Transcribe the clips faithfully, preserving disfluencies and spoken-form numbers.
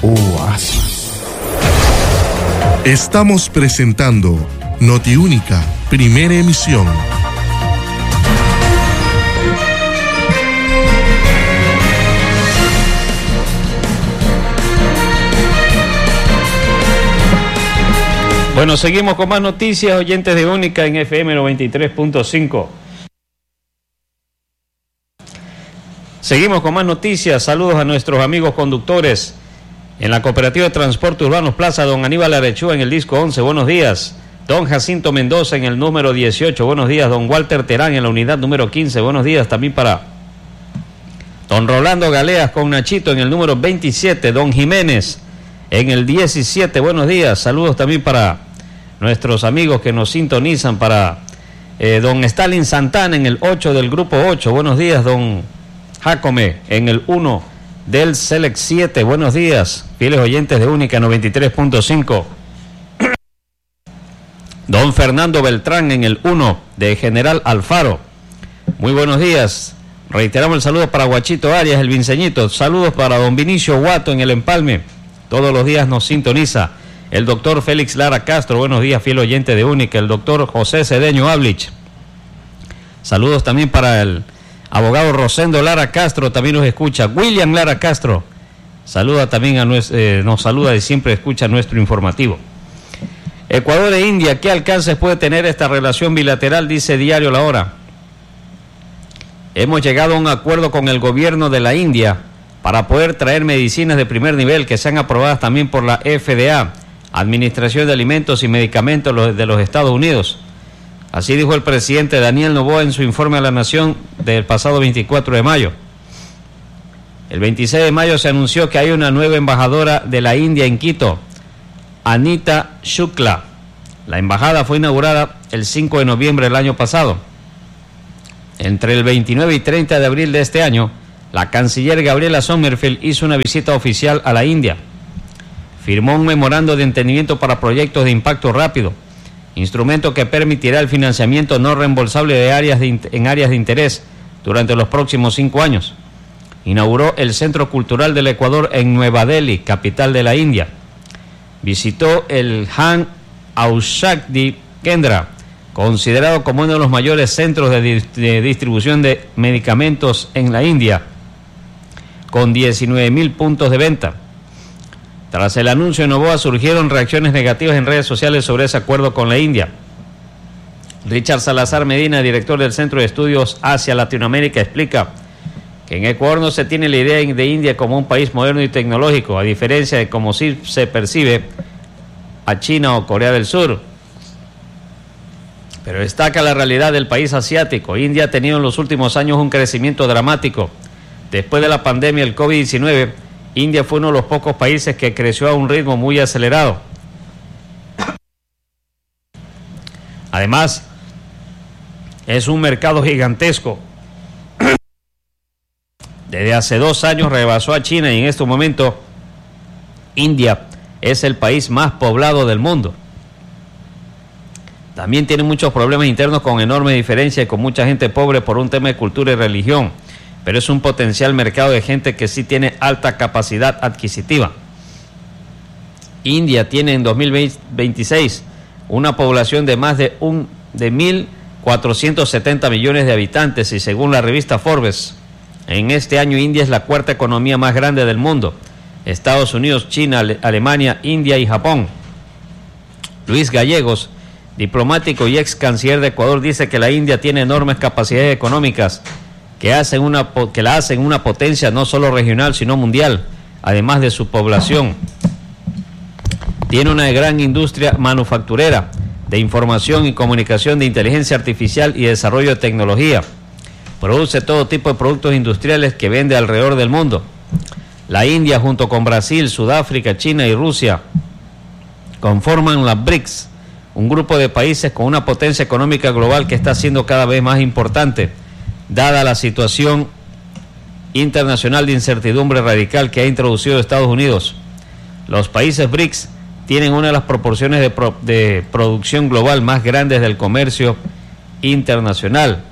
Oasis. Estamos presentando Notiúnica, primera emisión. Bueno, seguimos con más noticias, oyentes de Única en F M noventa y tres punto cinco. Seguimos con más noticias. Saludos a nuestros amigos conductores. En la Cooperativa de Transporte Urbanos Plaza, don Aníbal Arechúa en el disco once, buenos días. Don Jacinto Mendoza en el número dieciocho, buenos días. Don Walter Terán en la unidad número quince, buenos días. También para don Rolando Galeas con Nachito en el número veintisiete. Don Jiménez en el diecisiete, buenos días. Saludos también para nuestros amigos que nos sintonizan, para eh, don Stalin Santana en el ocho del grupo ocho, buenos días. Don Jacome en el uno del Select siete, buenos días. Fieles oyentes de Única noventa y tres punto cinco. Don Fernando Beltrán en el uno de General Alfaro, muy buenos días. Reiteramos el saludo para Guachito Arias, el Vinceñito. Saludos para don Vinicio Guato en el Empalme, todos los días nos sintoniza. El doctor Félix Lara Castro, buenos días, fiel oyente de Única. El doctor José Cedeño Ablich. Saludos también para el abogado Rosendo Lara Castro, también nos escucha. William Lara Castro, saluda también a nuestro, eh, nos saluda y siempre escucha nuestro informativo. Ecuador e India, ¿qué alcances puede tener esta relación bilateral? Dice Diario La Hora. Hemos llegado a un acuerdo con el gobierno de la India para poder traer medicinas de primer nivel que sean aprobadas también por la F D A, Administración de Alimentos y Medicamentos de los Estados Unidos. Así dijo el presidente Daniel Noboa en su informe a la Nación del pasado veinticuatro de mayo. El veintiséis de mayo se anunció que hay una nueva embajadora de la India en Quito, Anita Shukla. La embajada fue inaugurada el cinco de noviembre del año pasado. Entre el veintinueve y treinta de abril de este año, la canciller Gabriela Sommerfeld hizo una visita oficial a la India. Firmó un memorando de entendimiento para proyectos de impacto rápido, instrumento que permitirá el financiamiento no reembolsable de áreas de, en áreas de interés durante los próximos cinco años. Inauguró el Centro Cultural del Ecuador en Nueva Delhi, capital de la India. Visitó el Han Aushadhi Kendra, considerado como uno de los mayores centros de, di de distribución de medicamentos en la India, con diecinueve mil puntos de venta. Tras el anuncio de Noboa surgieron reacciones negativas en redes sociales sobre ese acuerdo con la India. Richard Salazar Medina, director del Centro de Estudios Asia Latinoamérica, explica que en Ecuador no se tiene la idea de India como un país moderno y tecnológico, a diferencia de cómo sí se percibe a China o Corea del Sur. Pero destaca la realidad del país asiático. India ha tenido en los últimos años un crecimiento dramático. Después de la pandemia del COVID diecinueve, India fue uno de los pocos países que creció a un ritmo muy acelerado. Además, es un mercado gigantesco. Desde hace dos años rebasó a China y en este momento India es el país más poblado del mundo. También tiene muchos problemas internos con enorme diferencia y con mucha gente pobre por un tema de cultura y religión, pero es un potencial mercado de gente que sí tiene alta capacidad adquisitiva. India tiene en dos mil veintiséis una población de más de, un, de mil cuatrocientos setenta millones de habitantes y según la revista Forbes, en este año India es la cuarta economía más grande del mundo. Estados Unidos, China, Ale- Alemania, India y Japón. Luis Gallegos, diplomático y ex canciller de Ecuador, dice que la India tiene enormes capacidades económicas que, hacen una, que la hacen una potencia no solo regional sino mundial, además de su población. Tiene una gran industria manufacturera, de información y comunicación, de inteligencia artificial y desarrollo de tecnología. Produce todo tipo de productos industriales que vende alrededor del mundo. La India, junto con Brasil, Sudáfrica, China y Rusia, conforman la BRICS, un grupo de países con una potencia económica global que está siendo cada vez más importante, dada la situación internacional de incertidumbre radical que ha introducido Estados Unidos. Los países BRICS tienen una de las proporciones de, pro, de producción global más grandes del comercio internacional.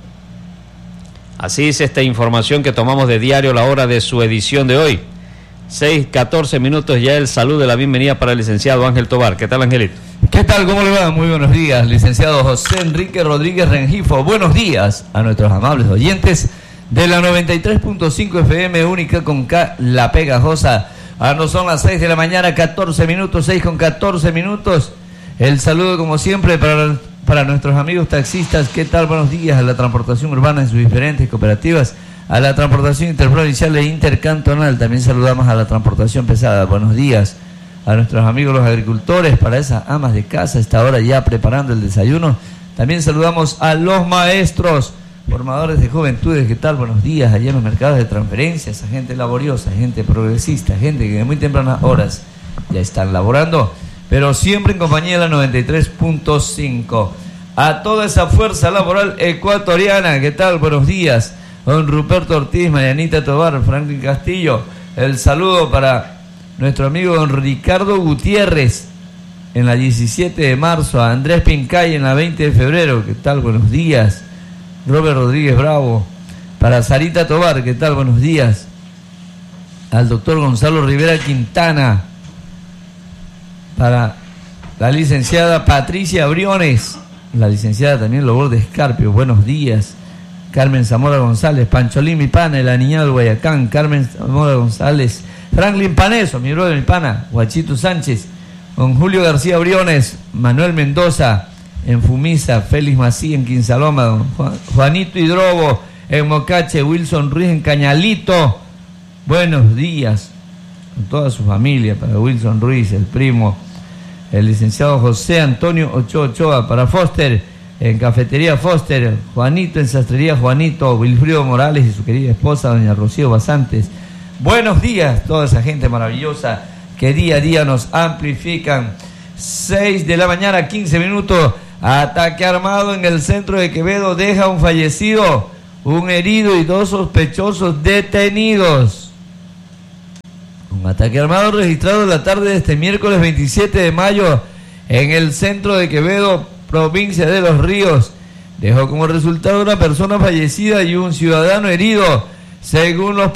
Así es esta información que tomamos de Diario La Hora de su edición de hoy. seis, catorce minutos, ya el saludo de la bienvenida para el licenciado Ángel Tobar. ¿Qué tal, Angelito? ¿Qué tal? ¿Cómo le va? Muy buenos días, licenciado José Enrique Rodríguez Rengifo. Buenos días a nuestros amables oyentes de la noventa y tres punto cinco F M única con K, La Pegajosa. Ahora no son las seis de la mañana, catorce minutos, seis con catorce minutos. El saludo, como siempre, para, para nuestros amigos taxistas. ¿Qué tal? Buenos días a la transportación urbana en sus diferentes cooperativas, a la transportación interprovincial e intercantonal. También saludamos a la transportación pesada. Buenos días a nuestros amigos los agricultores, para esas amas de casa, a esta hora ya preparando el desayuno. También saludamos a los maestros, formadores de juventudes. ¿Qué tal? Buenos días allá en los mercados de transferencias, a gente laboriosa, gente progresista, gente que de muy tempranas horas ya están laborando, pero siempre en compañía de la noventa y tres punto cinco. A toda esa fuerza laboral ecuatoriana, ¿qué tal? Buenos días. Don Ruperto Ortiz, Marianita Tobar, Franklin Castillo. El saludo para nuestro amigo don Ricardo Gutiérrez en la diecisiete de marzo, a Andrés Pincay en la veinte de febrero. ¿Qué tal? Buenos días. Robert Rodríguez Bravo. Para Sarita Tobar, ¿qué tal? Buenos días. Al doctor Gonzalo Rivera Quintana. Para la licenciada Patricia Briones, la licenciada también Lobor de Escarpio. Buenos días. Carmen Zamora González, Pancholín mi pana, el aniñado del Guayacán, Carmen Zamora González, Franklin Paneso, mi brother, mi pana, Guachito Sánchez, don Julio García Briones, Manuel Mendoza en Fumisa, Félix Macía en Quinsaloma, don Juan, Juanito Hidrobo en Mocache, Wilson Ruiz en Cañalito. Buenos días con toda su familia, para Wilson Ruiz, el primo, el licenciado José Antonio Ochoa Ochoa, para Foster en Cafetería Foster, Juanito en Sastrería Juanito, Wilfrido Morales y su querida esposa, doña Rocío Basantes. Buenos días, toda esa gente maravillosa que día a día nos amplifican. seis de la mañana, quince minutos. Ataque armado en el centro de Quevedo deja un fallecido, un herido y dos sospechosos detenidos. Un ataque armado registrado en la tarde de este miércoles veintisiete de mayo en el centro de Quevedo, provincia de Los Ríos, dejó como resultado una persona fallecida y un ciudadano herido, según los